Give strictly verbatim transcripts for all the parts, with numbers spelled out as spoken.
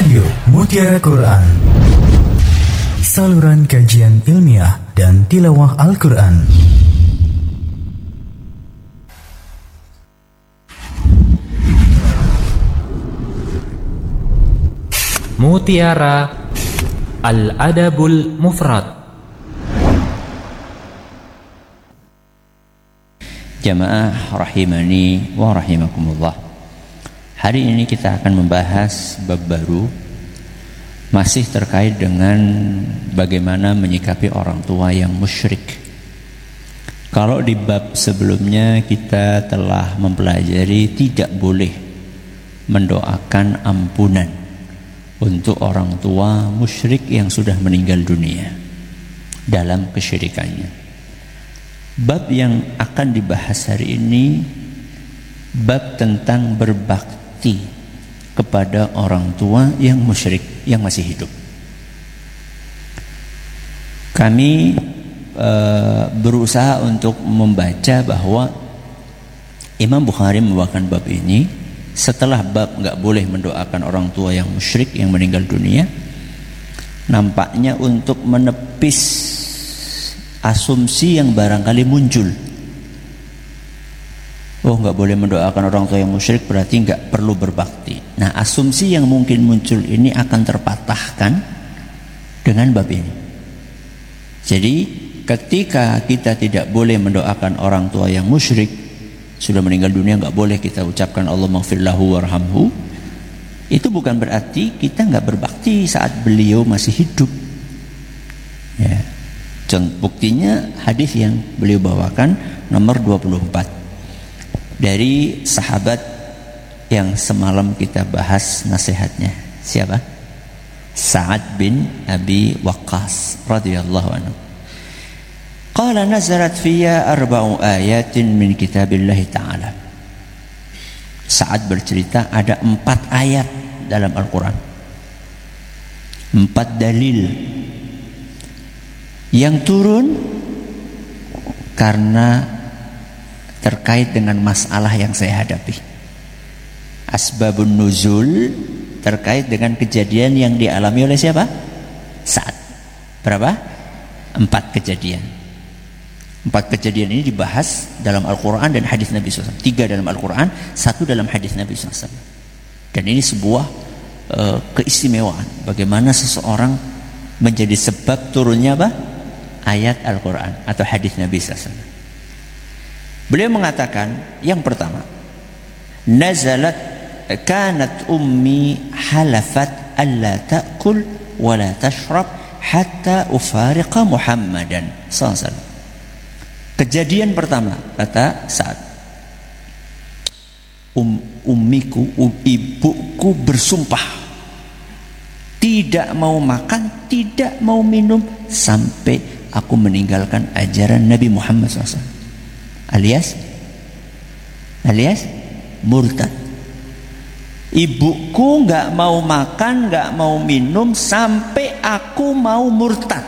Radio Mutiara Quran, saluran kajian ilmiah dan tilawah Al-Quran. Mutiara Al-Adabul Mufrad. Jamaah rahimani wa rahimakumullah. Hari ini kita akan membahas bab baru, masih terkait dengan bagaimana menyikapi orang tua yang musyrik. Kalau di bab sebelumnya kita telah mempelajari tidak boleh mendoakan ampunan untuk orang tua musyrik yang sudah meninggal dunia dalam kesyirikannya. Bab yang akan dibahas hari ini bab tentang berbakti kepada orang tua yang musyrik yang masih hidup. Kami e, berusaha untuk membaca bahwa Imam Bukhari membawakan bab ini setelah bab enggak boleh mendoakan orang tua yang musyrik yang meninggal dunia, nampaknya untuk menepis asumsi yang barangkali muncul. Oh, enggak boleh mendoakan orang tua yang musyrik berarti enggak perlu berbakti. Nah, asumsi yang mungkin muncul ini akan terpatahkan dengan bab ini. Jadi, ketika kita tidak boleh mendoakan orang tua yang musyrik sudah meninggal dunia, enggak boleh kita ucapkan Allahumma ighfir lahu warhamhu. Itu bukan berarti kita enggak berbakti saat beliau masih hidup. Ya. Buktinya hadis yang beliau bawakan nomor dua puluh empat dari sahabat yang semalam kita bahas nasihatnya. Siapa? Sa'ad bin Abi Waqqas radhiyallahu anhu. Qala nazalat fiyya arba'u ayatin min kitabillah ta'ala. Sa'ad bercerita ada empat ayat dalam Al-Quran, empat dalil yang turun karena terkait dengan masalah yang saya hadapi. Asbabun nuzul terkait dengan kejadian yang dialami oleh siapa? Sa'ad. Berapa? Empat kejadian. Empat kejadian ini dibahas dalam Al-Quran dan hadis Nabi shallallahu alaihi wasallam. Tiga dalam Al-Quran, satu dalam hadis Nabi shallallahu alaihi wasallam. Dan ini sebuah uh, keistimewaan. Bagaimana seseorang menjadi sebab turunnya apa? Ayat Al-Quran atau hadis Nabi shallallahu alaihi wasallam. Beliau mengatakan yang pertama, nazalat kanat ummi halafat alla ta'kul wa la tashrab hatta ufariqa Muhammadan sallallahu alaihi wasallam. Kejadian pertama, kata Sa'ad, um, ummiku, um, ibuku bersumpah tidak mau makan, tidak mau minum sampai aku meninggalkan ajaran Nabi Muhammad sallallahu alaihi wasallam. alias alias murtad. Ibuku enggak mau makan, enggak mau minum sampai aku mau murtad.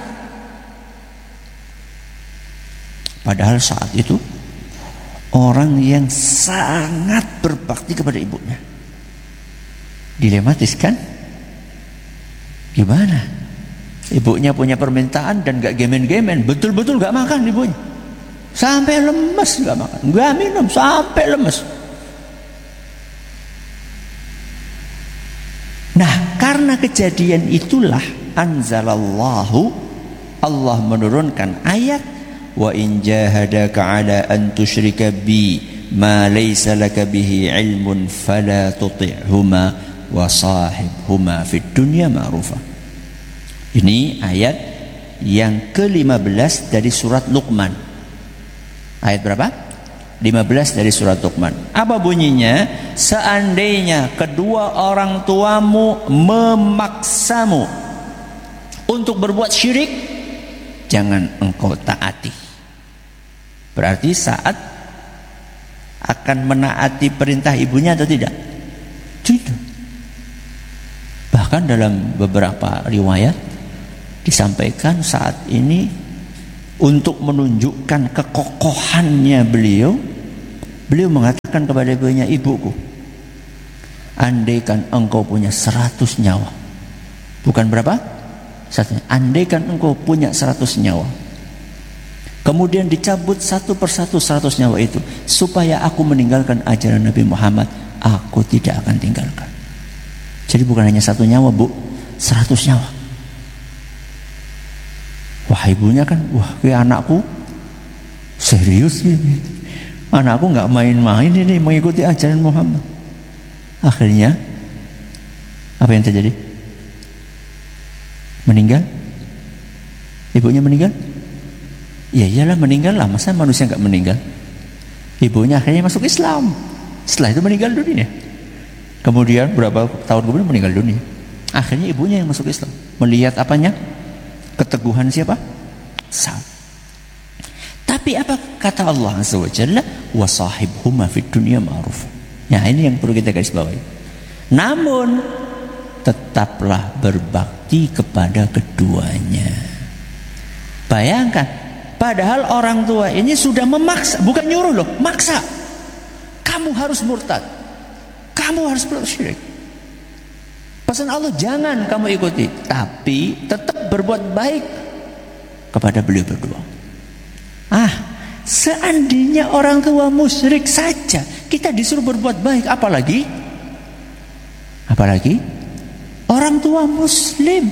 Padahal saat itu orang yang sangat berbakti kepada ibunya. Dilematis kan? Gimana? Ibunya punya permintaan dan enggak gemen-gemen, betul-betul enggak makan ibunya. Sampai lemes, enggak makan, enggak minum, sampai lemes. Nah, karena kejadian itulah anzalallahu, Allah menurunkan ayat, wa in jahadaka ala an tusyrika bi ma laysa laka bihi ilmun fala tuti'huma wa sahibhuma fid dunya ma'rufa. Ini ayat yang ke lima belas dari surat Luqman. Ayat berapa? lima belas dari surat Luqman. Apa bunyinya? Seandainya kedua orang tuamu memaksamu untuk berbuat syirik, jangan engkau taati. Berarti saat akan menaati perintah ibunya atau tidak? Tidak. Bahkan dalam beberapa riwayat disampaikan saat ini untuk menunjukkan kekokohannya beliau, beliau mengatakan kepada ibunya, ibuku, andaikan engkau punya seratus nyawa, Bukan berapa? Satu. Andaikan engkau punya seratus nyawa, kemudian dicabut satu persatu seratus nyawa itu, supaya aku meninggalkan ajaran Nabi Muhammad, aku tidak akan tinggalkan. Jadi bukan hanya satu nyawa, Bu, seratus nyawa. Wah, ibunya kan, wah, ke anakku serius ini. Anakku nggak main-main ini mengikuti ajaran Muhammad. Akhirnya apa yang terjadi? Meninggal. Ibunya meninggal. Ya iyalah meninggal lah, masa manusia nggak meninggal? Ibunya akhirnya masuk Islam. Setelah itu meninggal dunia. Kemudian berapa tahun kemudian meninggal dunia. Akhirnya ibunya yang masuk Islam. Melihat apanya? Keteguhan siapa? Sa'ad. Tapi apa kata Allah Azza wa Jalla? Wa sahibhuma fid dunya ma'ruf. Ya, ini yang perlu kita garis bawahi. Namun tetaplah berbakti kepada keduanya. Bayangkan, padahal orang tua ini sudah memaksa, bukan nyuruh loh, maksa. Kamu harus murtad, kamu harus bersyirik. Pesan Allah jangan kamu ikuti, tapi tetap berbuat baik kepada beliau berdua. Ah, seandainya orang tua musyrik saja kita disuruh berbuat baik, apalagi apalagi orang tua muslim.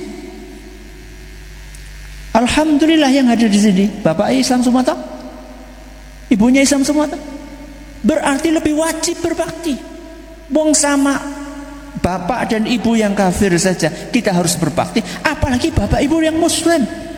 Alhamdulillah yang hadir di sini bapak Islam semata, ibunya Islam semata, berarti lebih wajib berbakti. Wong sama bapak dan ibu yang kafir saja kita harus berbakti, apalagi bapak ibu yang muslim.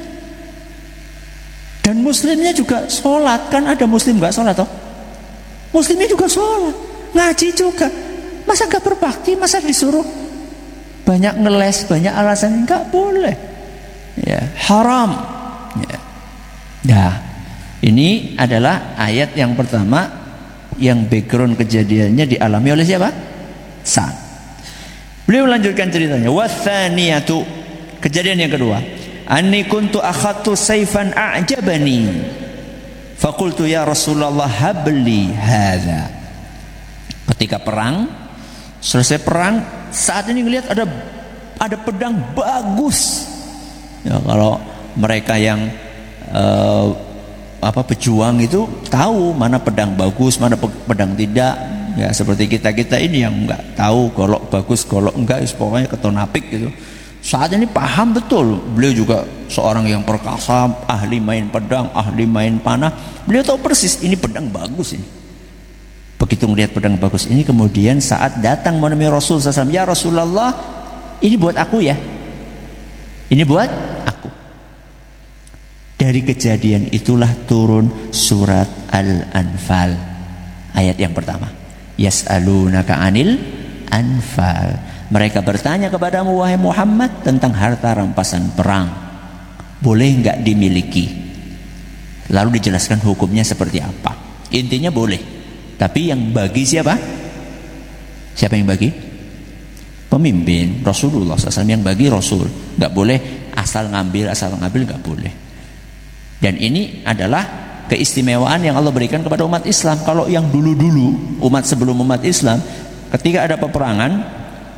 Dan muslimnya juga sholat, kan ada muslim gak sholat toh? Muslimnya juga sholat, ngaji juga. Masa gak berbakti, masa disuruh banyak ngeles, banyak alasan? Gak boleh ya, haram ya. Nah, ini adalah ayat yang pertama yang background kejadiannya dialami oleh siapa? Sa'ad. Beliau melanjutkan ceritanya. Wathaniyatu, kejadian yang kedua, anni kuntu akhadtu sayfan a'jabani faqultu ya Rasulullah habli hadza. Ketika perang, selesai perang, saat ini ngelihat ada ada pedang bagus. Ya, kalau mereka yang uh, apa pejuang itu tahu mana pedang bagus, mana pedang tidak. Ya seperti kita-kita ini yang enggak tahu golok bagus, golok enggak, pokoknya ketonapik gitu. Saat ini paham betul. Beliau juga seorang yang perkasa, ahli main pedang, ahli main panah. Beliau tahu persis ini pedang bagus ini. Begitu melihat pedang bagus ini, kemudian saat datang menemui Rasul sallallahu alaihi wasallam, ya Rasulullah, ini buat aku ya. Ini buat aku. Dari kejadian itulah turun surat Al-Anfal, ayat yang pertama. Yas'alunaka 'anil anfal. Mereka bertanya kepadamu wahai Muhammad tentang harta rampasan perang. Boleh enggak dimiliki? Lalu dijelaskan hukumnya seperti apa. Intinya boleh. Tapi yang bagi siapa? Siapa yang bagi? Pemimpin, Rasulullah sallallahu alaihi wasallam yang bagi Rasul. Enggak boleh asal ngambil, asal ngambil enggak boleh. Dan ini adalah keistimewaan yang Allah berikan kepada umat Islam. Kalau yang dulu-dulu, umat sebelum umat Islam, ketika ada peperangan,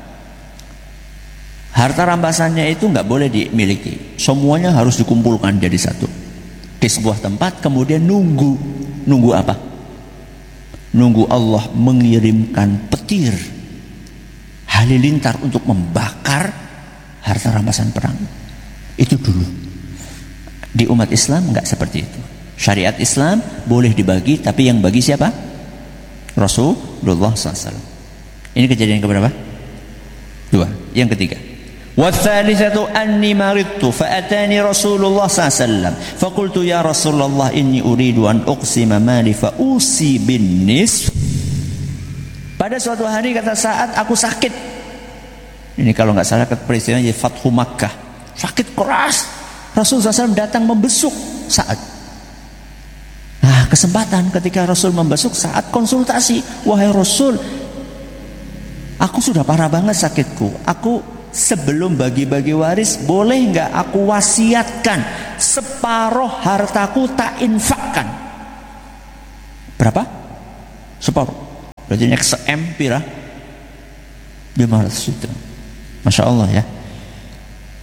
harta rampasannya itu nggak boleh dimiliki. Semuanya harus dikumpulkan jadi satu di sebuah tempat, kemudian nunggu. Nunggu apa? Nunggu Allah mengirimkan petir halilintar untuk membakar harta rampasan perang. Itu dulu. Di umat Islam nggak seperti itu. Syariat Islam boleh dibagi, tapi yang bagi siapa? Rasulullah sallallahu alaihi wasallam. Ini kejadian keberapa? Dua. Yang ketiga, wathalithatu anni maridtu fa'atani Rasulullah sallallahu alaihi wasallam faqultu ya Rasulullah inni uridu an uqsima mali fa usi bin nisf. Pada suatu hari kata Sa'ad, aku sakit. Ini kalau nggak salah peristiwa Fathu Makkah. Sakit keras. Rasulullah sallallahu alaihi wasallam datang membesuk Sa'ad. Nah, kesempatan ketika Rasul membesuk, saat konsultasi, wahai Rasul, aku sudah parah banget sakitku. Aku sebelum bagi-bagi waris, boleh nggak aku wasiatkan separuh hartaku tak infakkan? Berapa? Separuh. Berarti ini se-M pira? lima ratus juta. Masya Allah ya.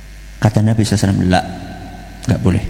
Kata Nabi shallallahu alaihi wasallam, la, nggak boleh.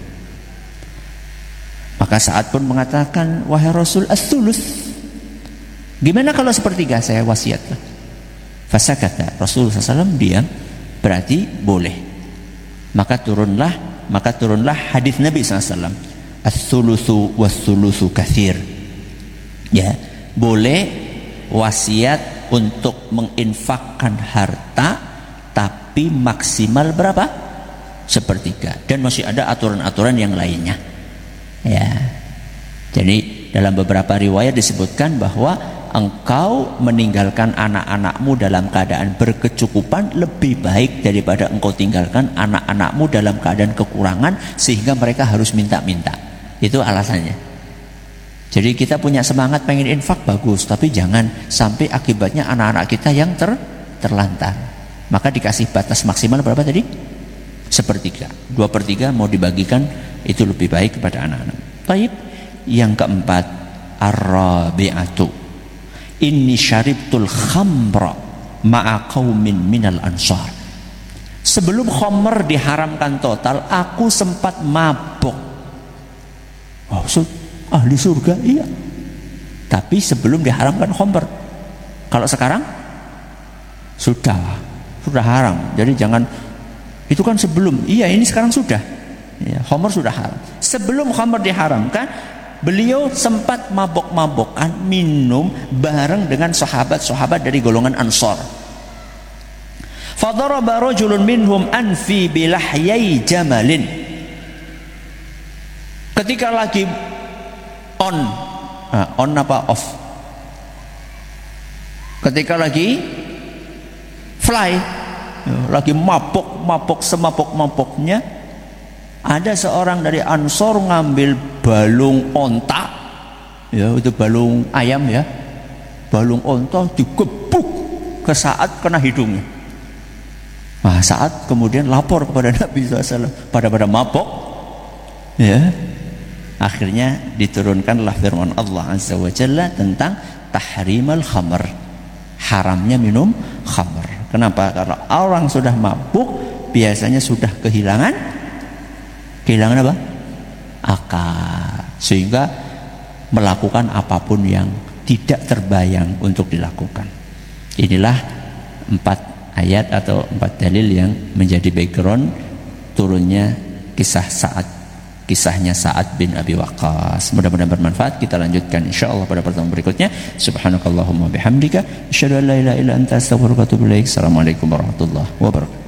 Maka Sa'ad pun mengatakan, wahai Rasul, as-sulus, gimana kalau sepertiga saya wasiatkan? Fasakata, Rasulullah shallallahu alaihi wasallam diam, berarti boleh. Maka turunlah, maka turunlah hadis Nabi shallallahu alaihi wasallam, as-sulusu was-sulusu katsir. Ya, boleh wasiat untuk menginfakkan harta, tapi maksimal berapa? Sepertiga. Dan masih ada aturan-aturan yang lainnya. Ya, jadi dalam beberapa riwayat disebutkan bahwa engkau meninggalkan anak-anakmu dalam keadaan berkecukupan lebih baik daripada engkau tinggalkan anak-anakmu dalam keadaan kekurangan sehingga mereka harus minta-minta. Itu alasannya. Jadi kita punya semangat pengen infak, bagus, tapi jangan sampai akibatnya anak-anak kita yang ter terlantar. Maka dikasih batas maksimal berapa tadi? Sepertiga. Dua per tiga mau dibagikan, itu lebih baik kepada anak-anak. Baik. Yang keempat, ar-rabi'atu, inni syaribtul khamra ma'a qaumin minal ansar. Sebelum khamr diharamkan total, aku sempat mabuk. Oh, so, ahli surga, iya. Tapi sebelum diharamkan khamr. Kalau sekarang sudah sudah haram. Jadi jangan, itu kan sebelum. Iya, ini sekarang sudah. Ya, khamr sudah haram. Sebelum khamr diharamkan, beliau sempat mabok-mabokan minum bareng dengan sahabat-sahabat dari golongan Ansar. Fadaraba rajulun minhum anfi bilahyai jamalin. Ketika lagi on, nah, on apa off? Ketika lagi fly, lagi mabok-mabok semabok-maboknya, ada seorang dari Ansor ngambil balung onta, ya itu balung ayam ya, balung onta digebuk ke Sa'ad kena hidungnya. Nah, Sa'ad kemudian lapor kepada Nabi shallallahu alaihi wasallam, pada pada mabok, ya. Akhirnya diturunkanlah firman Allah azza wa jalla tentang tahrimal khamr, haramnya minum khamr. Kenapa? Karena orang sudah mabuk biasanya sudah kehilangan kehilangan apa? Akal, sehingga melakukan apapun yang tidak terbayang untuk dilakukan. Inilah empat ayat atau empat dalil yang menjadi background turunnya kisah Sa'ad, kisahnya Sa'ad bin Abi Waqqas. Mudah-mudahan bermanfaat. Kita lanjutkan insyaallah pada pertemuan berikutnya. Subhanakallahumma bihamdika asyhadu an la ilaha illa anta astaghfiruka wa atubu ilaik. Assalamualaikum warahmatullahi wabarakatuh.